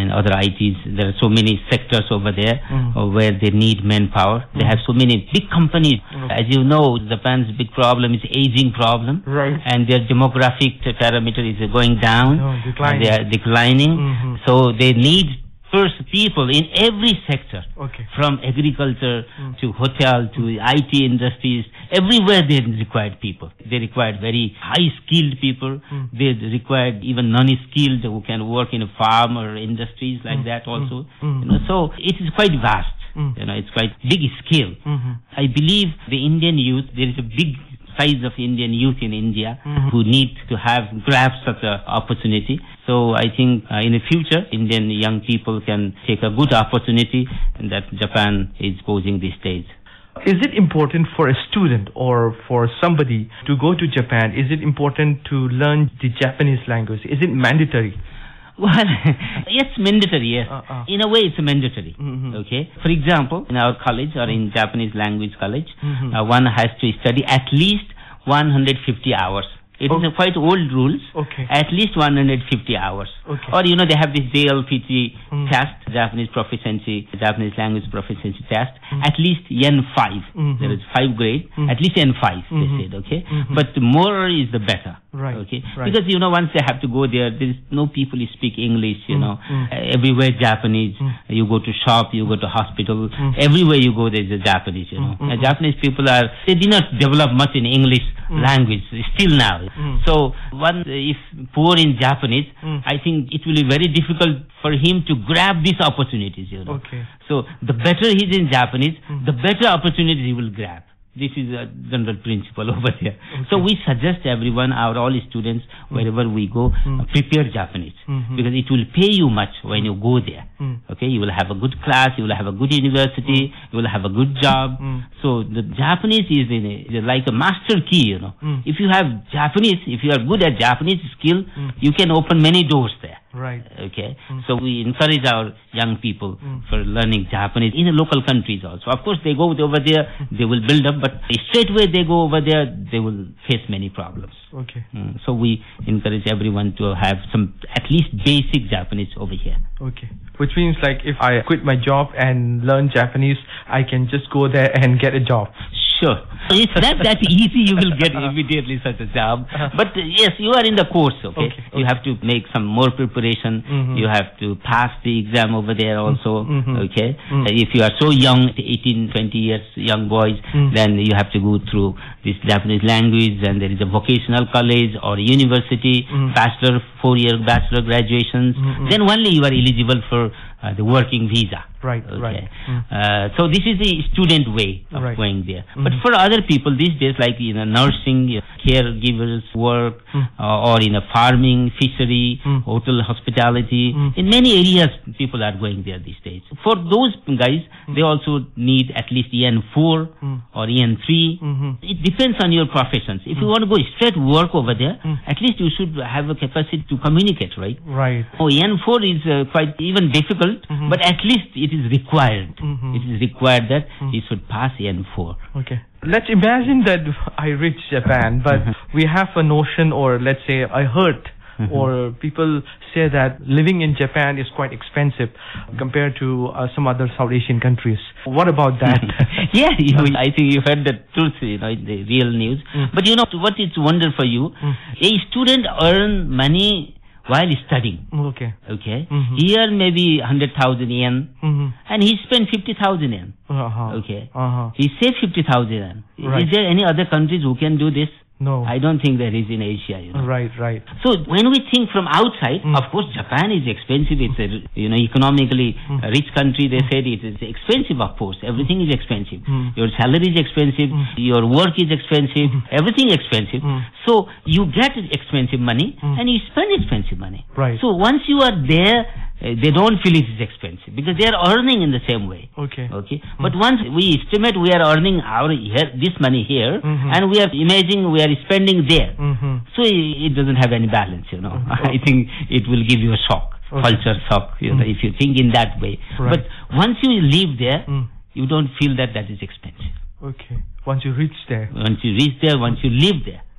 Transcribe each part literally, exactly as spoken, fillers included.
and other I Ts. There are so many sectors over there Mm. uh, where they need manpower. They have so many big companies. Mm. As you know, Japan's big problem is aging problem. Right. And their demographic parameter is going down. No, declining. They are declining. Mhm. So they need first people in every sector, Okay. from agriculture Mm. to hotel to I T industries. Everywhere they required people. They required very high-skilled people. Mm. They required even non-skilled who can work in a farm or industries like Mm. that also. Mm. You know, so it is quite vast. Mm. You know, it's quite big scale. Mhm. I believe the Indian youth, there is a big size of Indian youth in India Mhm. who need to have grab such an opportunity. So I think uh, in the future, Indian young people can take a good opportunity that Japan is posing these days. Is it important for a student or for somebody to go to Japan? Is it important to learn the Japanese language? Is it mandatory? Well, it's mandatory, yes. Uh, uh. In a way, it's mandatory. Mhm. Okay. For example, in our college or in Japanese language college, Mhm. uh, one has to study at least one hundred fifty hours. It is Okay. a quite old rules. Okay. At least one hundred fifty hours. Okay. Or, you know, they have this J L P T Mm. test, Japanese proficiency, Japanese language proficiency test, Mm. at least N five. Mhm. There is five grade, Mm. at least N five, Mhm. they said, okay? Mhm. But the more is the better. Right, Okay. right. Because, you know, once they have to go there, there is no people who speak English, you Mm, know. mm. Uh, everywhere Japanese. Mm. You go to shop, you go to hospital, Mm. everywhere you go there is a Japanese, you know. Mm, mm, Uh, mm. Japanese people are, they did not develop much in English Mm. language still now. Mm. So one, if poor in Japanese, Mm. I think it will be very difficult for him to grab these opportunities, you know. Okay. So the better he is in Japanese, Mm. the better opportunities he will grab. This is a general principle over there. Okay. So we suggest everyone, our all students, wherever we go, Mm. uh, prepare Japanese. Mhm. Because it will pay you much when you go there. Mm. Okay, you will have a good class, you will have a good university, you will have a good job. Mm. So the Japanese is in a, is like a master key, you know. Mm. If you have Japanese, if you are good at Japanese skill, Mm. you can open many doors there. Right. Okay, Mm. so we encourage our young people Mm. for learning Japanese in the local countries also. Of course, they go over there, they will build up, but straight away they go over there, they will face many problems. Okay. Mm. So we encourage everyone to have some at least basic Japanese over here. Okay. Which means like if I quit my job and learn Japanese, I can just go there and get a job. Sure. It's not that easy you will get immediately such a job. But uh, yes, you are in the course, okay? Okay, You okay. have to make some more preparation. Mhm. You have to pass the exam over there also, Mhm. okay? Mm. Uh, If you are so young, eighteen, twenty years, young boys, Mm. then you have to go through this Japanese language, and there is a vocational college or university, Mm. bachelor, four-year bachelor graduations. Mhm. Then only you are eligible for uh, the working visa. Right, Okay. right. Mm. Uh, so this is the student way of Right. going there. Mhm. But for other people these days, like you know, nursing, uh, caregivers work, Mm. uh, or in a farming, fishery, Mm. hotel hospitality, Mm. in many areas people are going there these days. For those guys, Mm. they also need at least E N four Mm. or E N three. Mhm. It depends on your professions. If you want to go straight work over there, Mm. at least you should have a capacity to communicate, right? Right. Oh, E N four is uh, quite even difficult, Mhm. but at least it is required. Mhm. It is required that Mm. you should pass E N four. Okay. Let's imagine that I reach Japan, but Mhm. we have a notion, or let's say I heard, Mhm. or people say that living in Japan is quite expensive compared to uh, some other South Asian countries. What about that? Yeah, you, I think you heard the truth, you know, the real news. Mm. But you know what is wonder for you? Mm. A student earn money while studying. Okay. Okay, Mhm. here maybe hundred thousand yen, Mm-hmm. and he spent fifty thousand yen. Uh-huh. Okay, Uh-huh. he saved fifty thousand yen. Right. Is there any other countries who can do this? No. I don't think there is in Asia. You know. Right, right. So when we think from outside, Mm. of course Japan is expensive. It's a you know economically Mm. a rich country. They said it is expensive. Of course, everything is expensive. Mm. Your salary is expensive. Mm. Your work is expensive. Mm. Everything expensive. Mm. So you get expensive money Mm. and you spend expensive money. Right. So once you are there, uh, they don't feel it is expensive because they are earning in the same way. Okay. Okay, but once we estimate we are earning our here this money here, Mhm. and we are imagining we are spending there. Mm-hmm. So it, it doesn't have any balance, you know. Okay. I think it will give you a shock, Okay. culture shock, you know, Mm. if you think in that way. Right. But once you live there, Mm. you don't feel that that is expensive. Okay. Once you reach there. Once you reach there, once you live there,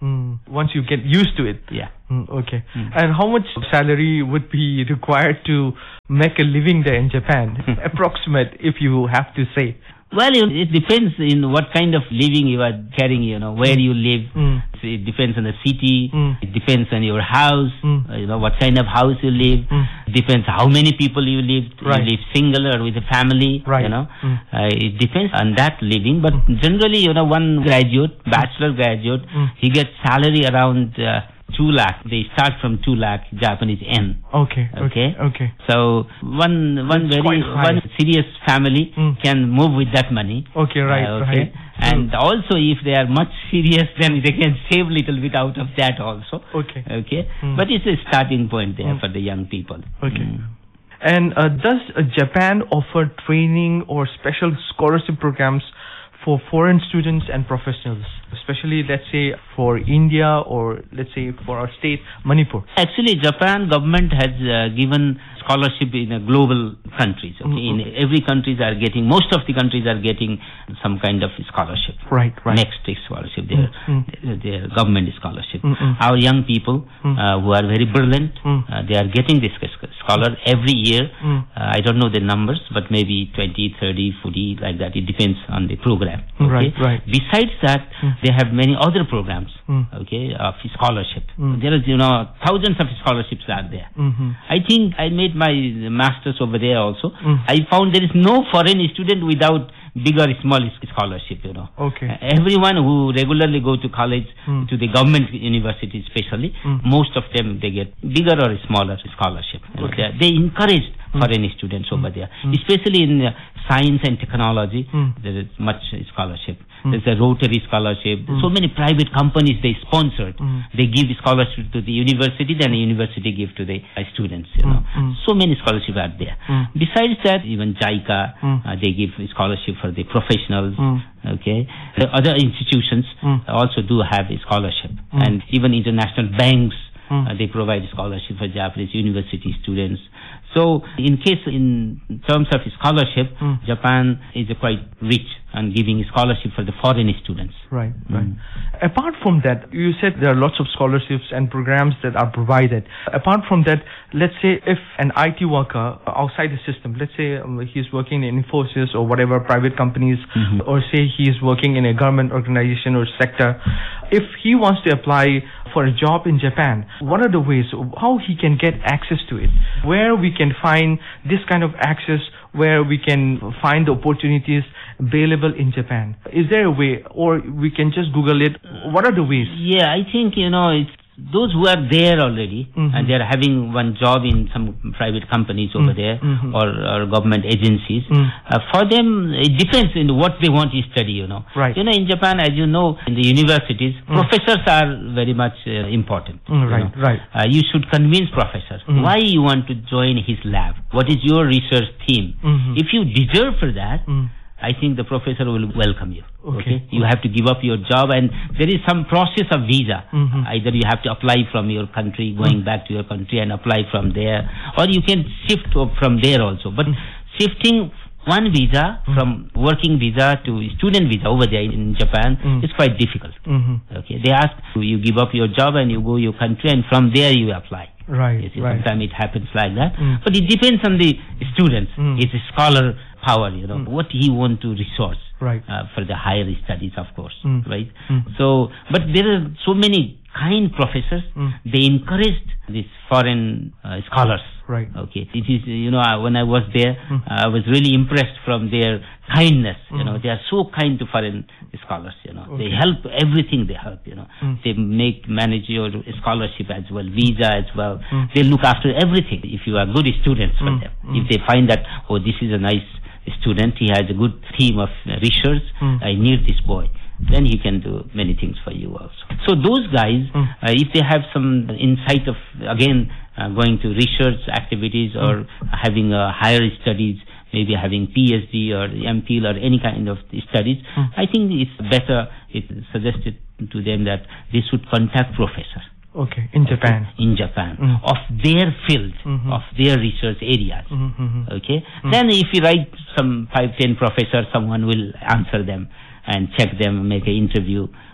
Mm. Once you get used to it. Yeah. Mm, okay. Mm. And how much salary would be required to make a living there in Japan? Approximate, if you have to say. Well, it depends in what kind of living you are carrying, you know, where you live. Mm. So it depends on the city. Mm. It depends on your house, Mm. uh, you know, what kind of house you live. Mm. It depends how many people you live. Right. You live single or with a family, Right. you know. Mm. Uh, it depends on that living. But generally, you know, one graduate, bachelor graduate, Mm. he gets salary around uh, two lakh. They start from two lakh Japanese yen. Okay. Okay. Okay. So one one That's very quite high. one serious family Mm. can move with that money. Okay. Right. Uh, okay. Right. And also, if they are much serious, then they can save little bit out of that also. Okay. Okay. Mm. But it's a starting point there Mm. for the young people. Okay. Mm. And uh, does uh, Japan offer training or special scholarship programs for foreign students and professionals, especially, let's say, for India or let's say for our state, Manipur? Actually, Japan government has uh, given scholarship in a global countries. Okay, Mm-hmm. in every countries are getting, most of the countries are getting some kind of scholarship. Right, right. Next scholarship, their Mm-hmm. their government scholarship. Mm-hmm. Our young people Mm. uh, who are very brilliant, Mm. uh, they are getting this scholar every year. Mm. Uh, I don't know the numbers, but maybe twenty, thirty, forty, like that. It depends on the program. Okay? Right, right. Besides that, Mm. they have many other programs. Mm. Okay, of scholarship. Mm. There is, you know, thousands of scholarships are there. Mm-hmm. I think I made my masters over there also. Mm. I found there is no foreign student without big or small scholarship, you know. Okay. Uh, everyone who regularly go to college, Mm. to the government university especially, Mm. most of them, they get bigger or smaller scholarship. You know, Okay. they, they encouraged Mm. foreign students over there, Mm. especially in uh, science and technology. Mm. There is much scholarship. Mm. There's a Rotary scholarship. Mm. So many private companies they sponsored. Mm. They give scholarship to the university, then the university give to the uh, students. You know, Mm. so many scholarships are there. Mm. Besides that, even JICA, Mm. uh, they give scholarship for the professionals. Mm. Okay, the other institutions Mm. also do have a scholarship, Mm. and even international banks. Mm. Uh, they provide scholarship for Japanese university students. So, in case, in terms of scholarship, Mm. Japan is uh, quite rich on giving scholarship for the foreign students. Right, right. Mm. Apart from that, you said there are lots of scholarships and programs that are provided. Apart from that, let's say if an I T worker outside the system, let's say um, he's working in Infosys or whatever private companies, Mhm. or say he is working in a government organization or sector, if he wants to apply for a job in Japan, what are the ways, how he can get access to it? Where we can find this kind of access, where we can find the opportunities available in Japan? Is there a way, or we can just Google it? What are the ways? Yeah, I think, you know, it's those who are there already, Mhm. and they are having one job in some private companies over Mm, there, mhm. or, or government agencies. Mm. Uh, for them, it depends in what they want to study, you know. Right. You know, in Japan, as you know, in the universities, Mm. professors are very much uh, important. Mm, you right, know. right. Uh, you should convince professor Mm. why you want to join his lab. What is your research theme? Mhm. If you deserve for that, Mm. I think the professor will welcome you. Okay. You have to give up your job, and there is some process of visa. Mhm. Either you have to apply from your country, going Mm. back to your country and apply from there, or you can shift o- from there also. But Mm. shifting one visa Mm. from working visa to student visa over there in Japan Mm. is quite difficult. Mhm. Okay, they ask you give up your job and you go your country, and from there you apply. Right, You see, right. sometimes it happens like that. Mm. But it depends on the students. Mm. It's a scholar power, you know, Mm. what he want to resource. Right. Uh, for the higher studies, of course, Mm. right? Mm. So, but there are so many kind professors. Mm. They encouraged these foreign uh, scholars. Right. Okay, it is, you know, I- when I was there, Mm. I was really impressed from their kindness. You Mm. know, they are so kind to foreign scholars. You know, they Okay. help everything. They help. You know, Mm. they make manage your scholarship as well, visa as well. Mm. They look after everything. If you are good students for Mm. them, Mm. if they find that, oh, this is a nice student, he has a good theme of uh, research, Mm. I need this boy, then he can do many things for you also. So those guys, Mm. uh, if they have some insight of, again, uh, going to research activities or having uh, higher studies, maybe having PhD or M Phil or any kind of studies, Mm. I think it's better, it's suggested to them that they should contact professor Okay, in Japan. in Japan Mm. of their field, Mhm. of their research areas. Mhm, mhm. Okay. Mm. Then if you write some five, ten professors, someone will answer them and check them, make an interview,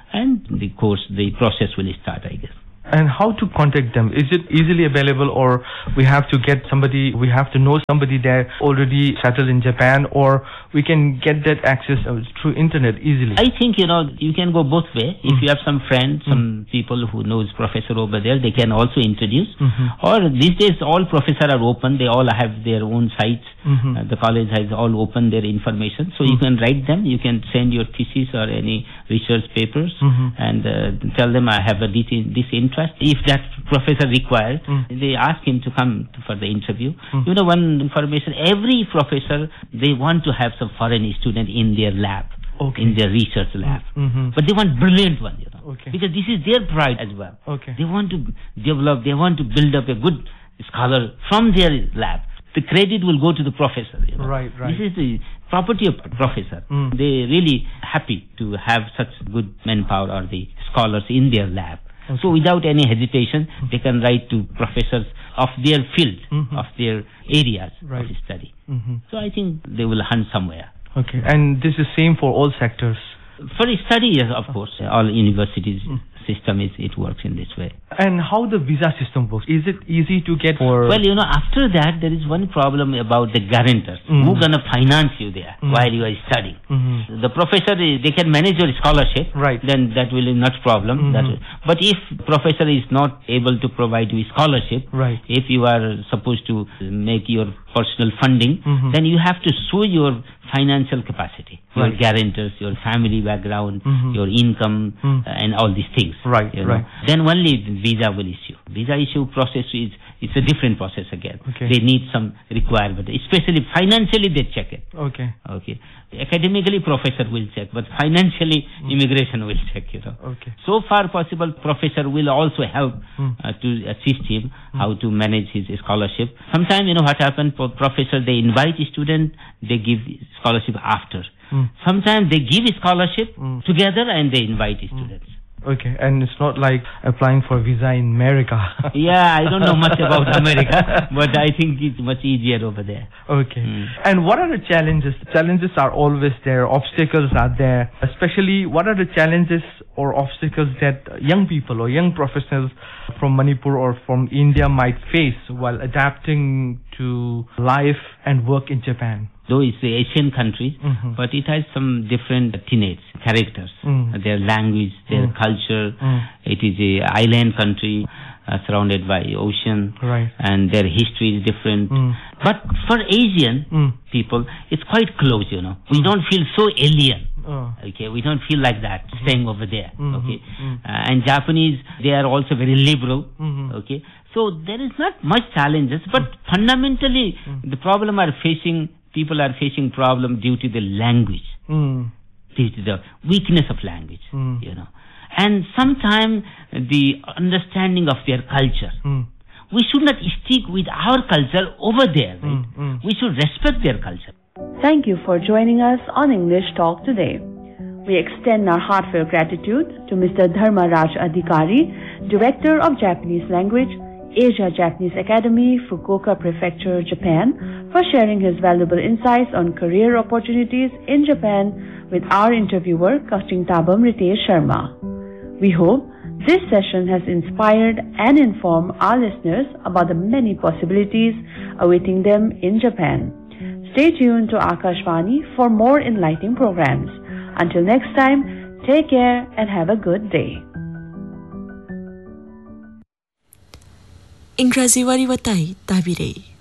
and the course, the process will start, I guess. And how to contact them? Is it easily available, or we have to get somebody, we have to know somebody there already settled in Japan, or we can get that access through internet easily? I think, you know, you can go both way. Mm-hmm. If you have some friends, some mm-hmm. people who knows professor over there, they can also introduce. Mm-hmm. Or these days all professors are open. They all have their own sites. Mm-hmm. Uh, the college has all open their information. So mm-hmm. you can write them. You can send your thesis or any research papers mm-hmm. and uh, tell them I have a this, this interest. If that professor requires, mm. they ask him to come to, for the interview. Mm. You know, one information, every professor, they want to have some foreign student in their lab, okay. in their research lab. Mm-hmm. But they want brilliant one, you know, okay. because this is their pride as well. Okay. They want to develop, they want to build up a good scholar from their lab. The credit will go to the professor. You know? Right, right. This is the property of professor. Mm. They really happy to have such good manpower or the scholars in their lab. Okay. So without any hesitation, mm-hmm. they can write to professors of their field, mm-hmm. of their areas right. of study. Mm-hmm. So I think they will hunt somewhere. Okay, and this is same for all sectors? For study, yes, of course. All universities mm. system is it works in this way. And how the visa system works? Is it easy to get for? Well, you know, after that there is one problem about the guarantors. Mm. Who's gonna finance you there mm. while you are studying? Mm-hmm. The professor, they can manage your scholarship. Right. Then that will be not problem. Mm-hmm. That will, but if professor is not able to provide you scholarship, right. if you are supposed to make your personal funding, mm-hmm. then you have to show your financial capacity, your right. guarantors, your family background, mm-hmm. your income, mm. uh, and all these things. Right, you know? Right. Then only visa will issue. Visa issue process is it's a different process again. Okay. They need some requirement, especially financially they check it. Okay. Okay. Academically, professor will check, but financially, mm. immigration will check. You know. Okay. So far possible, professor will also help mm. uh, to assist him mm. how to manage his scholarship. Sometimes, you know what happens for professor, they invite a student, they give scholarship after. Mm. Sometimes they give a scholarship mm. together and they invite mm. students. Okay, and it's not like applying for visa in America. Yeah, I don't know much about America, but I think it's much easier over there. Okay. Mm. And what are the challenges? Challenges are always there. Obstacles are there. Especially, what are the challenges or obstacles that young people or young professionals from Manipur or from India might face while adapting to life and work in Japan? Though it's the Asian country, mm-hmm. but it has some different tenates, characters, mm. their language, their mm. culture. Mm. It is a island country uh, surrounded by ocean, right. and their history is different. Mm. But for Asian mm. people, it's quite close, you know. We don't feel so alien. Oh. Okay, we don't feel like that mm-hmm. staying over there. Mm-hmm. Okay, mm-hmm. uh, and Japanese, they are also very liberal. Mm-hmm. Okay, so there is not much challenges, but mm-hmm. fundamentally, mm-hmm. the problem are facing. People are facing problem due to the language, mm. due to the weakness of language, mm. you know, and sometimes the understanding of their culture. Mm. We should not stick with our culture over there, right? Mm. Mm. We should respect their culture. Thank you for joining us on English Talk today. We extend our heartfelt gratitude to Mister Dharma Raj Adhikari, Director of Japanese Language, Asia Japanese Academy, Fukuoka Prefecture, Japan, for sharing his valuable insights on career opportunities in Japan with our interviewer, Kasting Tabam Ritesh Sharma. We hope this session has inspired and informed our listeners about the many possibilities awaiting them in Japan. Stay tuned to Akashvani for more enlightening programs. Until next time, take care and have a good day. इंग्राजी वारी वताई ताबिरे